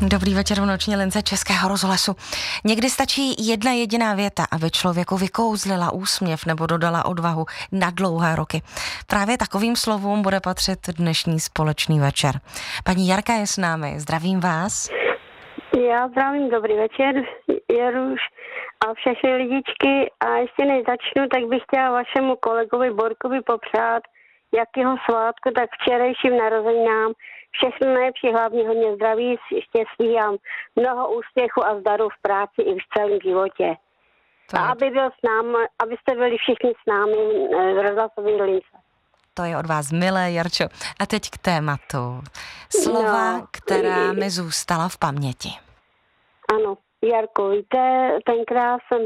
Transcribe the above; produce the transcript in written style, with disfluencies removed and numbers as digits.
Dobrý večer v noční lince Českého rozhlasu. Někdy stačí jedna jediná věta, aby člověku vykouzlila úsměv nebo dodala odvahu na dlouhé roky. Právě takovým slovům bude patřit dnešní společný večer. Paní Jarka je s námi, zdravím vás. Já zdravím, dobrý večer, Jaruš a všechny lidičky. A ještě než začnu, tak bych chtěla vašemu kolegovi Borkovi popřát, jakýho svátku, tak včerejším narozeninám. Všechno nejlepší, hlavně hodně zdraví, štěstí a mnoho úspěchu a zdaru v práci i v celém životě. A abyste byli všichni s námi v rozhlasové lince. To je od vás milé, Jarčo. A teď k tématu. Slova, která mi zůstala v paměti. Ano, Jarko, víte, tenkrát jsem